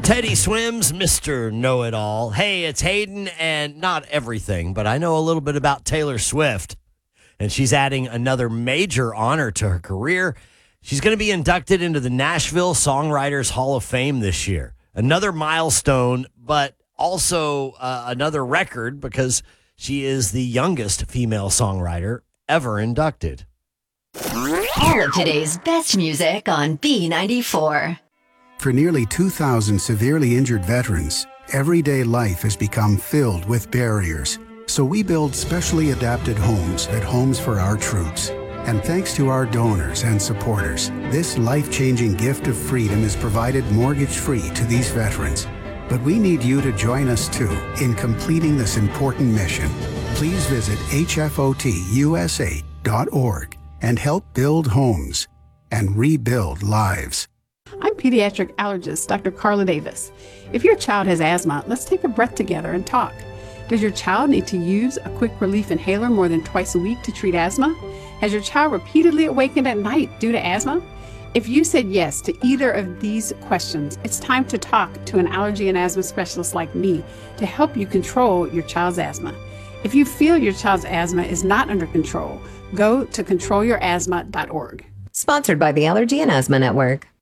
Teddy Swims, Mr. Know-It-All. Hey, it's Hayden, and not everything, but I know a little bit about Taylor Swift, and she's adding another major honor to her career. She's going to be inducted into the Nashville Songwriters Hall of Fame this year. Another milestone, but also another record because she is the youngest female songwriter ever inducted. All of today's best music on B94. For nearly 2,000 severely injured veterans, everyday life has become filled with barriers. So we build specially adapted homes at Homes for Our Troops. And thanks to our donors and supporters, this life-changing gift of freedom is provided mortgage-free to these veterans. But we need you to join us too in completing this important mission. Please visit hfotusa.org and help build homes and rebuild lives. I'm pediatric allergist Dr. Carla Davis. If your child has asthma, let's take a breath together and talk. Does your child need to use a quick relief inhaler more than twice a week to treat asthma? Has your child repeatedly awakened at night due to asthma? If you said yes to either of these questions, it's time to talk to an allergy and asthma specialist like me to help you control your child's asthma. If you feel your child's asthma is not under control, go to controlyourasthma.org. Sponsored by the Allergy and Asthma Network.